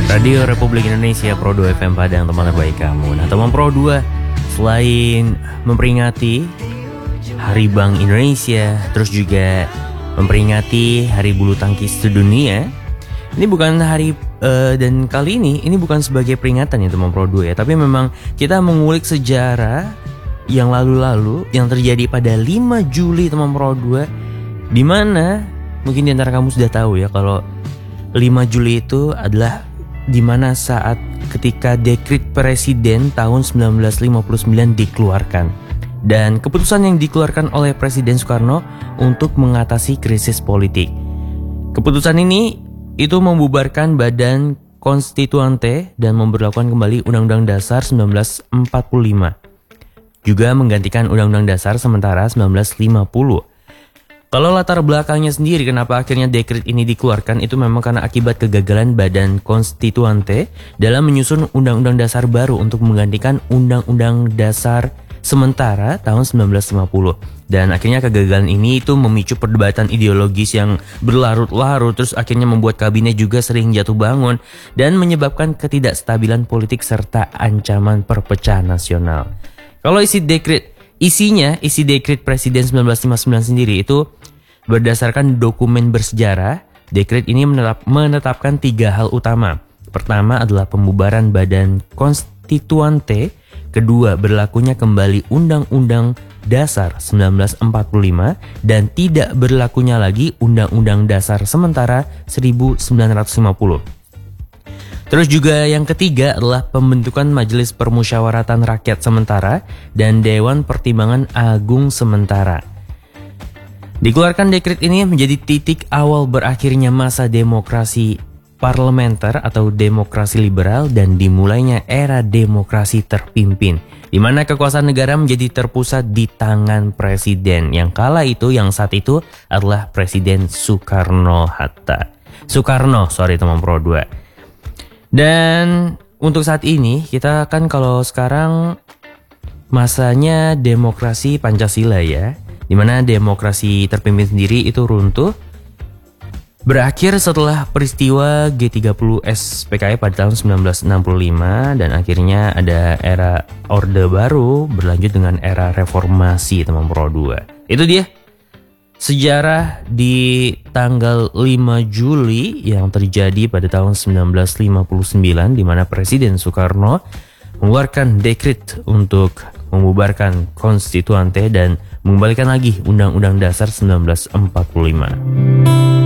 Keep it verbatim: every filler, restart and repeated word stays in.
Radio Republik Indonesia Pro dua F M Padang, teman terbaik kamu. Nah, teman Pro dua, selain memperingati Hari Bank Indonesia, terus juga memperingati Hari Bulu Tangkis Sedunia, ini bukan hari uh, dan kali ini ini bukan sebagai peringatan ya teman Pro dua ya, tapi memang kita mengulik sejarah yang lalu-lalu yang terjadi pada lima Juli teman Pro dua, di mana mungkin di antara kamu sudah tahu ya kalau lima Juli itu adalah di mana saat ketika dekret presiden tahun sembilan belas lima puluh sembilan dikeluarkan, dan keputusan yang dikeluarkan oleh Presiden Soekarno untuk mengatasi krisis politik. Keputusan ini itu membubarkan Badan Konstituante dan memberlakukan kembali Undang-Undang Dasar sembilan belas empat puluh lima, juga menggantikan Undang-Undang Dasar sementara sembilan belas lima puluh. Kalau latar belakangnya sendiri kenapa akhirnya dekret ini dikeluarkan, itu memang karena akibat kegagalan Badan Konstituante dalam menyusun Undang-Undang Dasar baru untuk menggantikan Undang-Undang Dasar sementara tahun sembilan belas lima puluh. Dan akhirnya kegagalan ini itu memicu perdebatan ideologis yang berlarut-larut, terus akhirnya membuat kabinet juga sering jatuh bangun dan menyebabkan ketidakstabilan politik serta ancaman perpecahan nasional. Kalau isi dekret Isinya, isi dekret Presiden sembilan belas lima puluh sembilan sendiri itu berdasarkan dokumen bersejarah. Dekret ini menetap, menetapkan tiga hal utama. Pertama adalah pembubaran Badan Konstituante. Kedua, berlakunya kembali Undang-Undang Dasar sembilan belas empat puluh lima. Dan tidak berlakunya lagi Undang-Undang Dasar sementara seribu sembilan ratus lima puluh. Terus juga yang ketiga adalah pembentukan Majelis Permusyawaratan Rakyat Sementara dan Dewan Pertimbangan Agung Sementara. Dikeluarkan dekret ini menjadi titik awal berakhirnya masa demokrasi parlementer atau demokrasi liberal dan dimulainya era demokrasi terpimpin, di mana kekuasaan negara menjadi terpusat di tangan presiden yang kala itu, yang saat itu adalah Presiden Soekarno-Hatta. Soekarno, sorry teman Pro dua. Dan untuk saat ini kita kan kalau sekarang masanya demokrasi Pancasila ya, dimana demokrasi terpimpin sendiri itu runtuh, berakhir setelah peristiwa G tiga puluh S P K I pada tahun sembilan belas enam puluh lima, dan akhirnya ada era Orde Baru berlanjut dengan era reformasi teman Pro dua. Itu dia sejarah di tanggal lima Juli yang terjadi pada tahun sembilan belas lima puluh sembilan, di mana Presiden Soekarno mengeluarkan dekret untuk membubarkan Konstituante dan mengembalikan lagi Undang-Undang Dasar sembilan belas empat puluh lima.